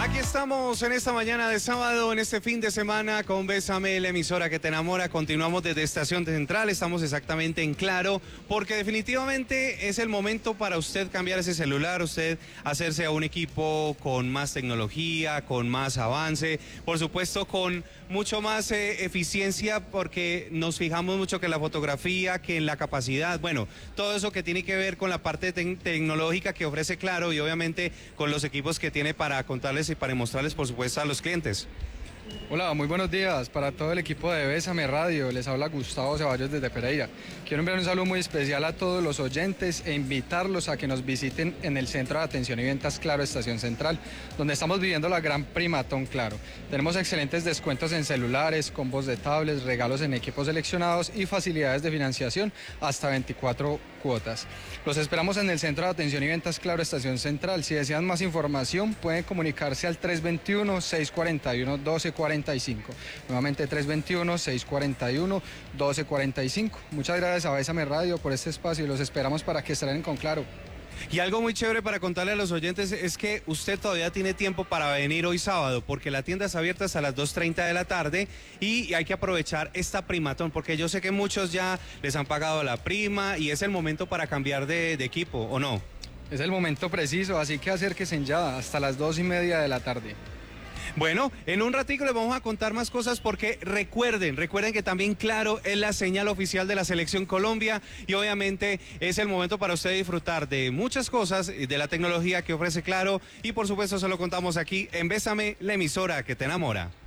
Aquí estamos en esta mañana de sábado, en este fin de semana con Bésame, la emisora que te enamora. Continuamos desde Estación Central, estamos exactamente en Claro, porque definitivamente es el momento para usted cambiar ese celular, usted hacerse a un equipo con más tecnología, con más avance, por supuesto con mucho más eficiencia, porque nos fijamos mucho que en la fotografía, que en la capacidad, bueno, todo eso que tiene que ver con la parte tecnológica que ofrece Claro y obviamente con los equipos que tiene para contarles y para mostrarles, por supuesto, a los clientes. Hola, muy buenos días para todo el equipo de Bésame Radio. Les habla Gustavo Ceballos desde Pereira. Quiero enviar un saludo muy especial a todos los oyentes e invitarlos a que nos visiten en el Centro de Atención y Ventas Claro Estación Central, donde estamos viviendo la gran primatón Claro. Tenemos excelentes descuentos en celulares, combos de tablets, regalos en equipos seleccionados y facilidades de financiación hasta 24 cuotas. Los esperamos en el Centro de Atención y Ventas Claro Estación Central. Si desean más información, pueden comunicarse al 321-641-1245. Nuevamente 321-641-1245. Muchas gracias a Bésame Radio por este espacio y los esperamos para que estrenen con Claro. Y algo muy chévere para contarle a los oyentes es que usted todavía tiene tiempo para venir hoy sábado, porque la tienda es abierta hasta las 2:30 de la tarde y hay que aprovechar esta primatón, porque yo sé que muchos ya les han pagado la prima y es el momento para cambiar de equipo, ¿o no? Es el momento preciso, así que acérquense ya hasta las 2:30 de la tarde. Bueno, en un ratico les vamos a contar más cosas porque recuerden que también Claro es la señal oficial de la Selección Colombia y obviamente es el momento para usted disfrutar de muchas cosas, de la tecnología que ofrece Claro y por supuesto se lo contamos aquí en Bésame, la emisora que te enamora.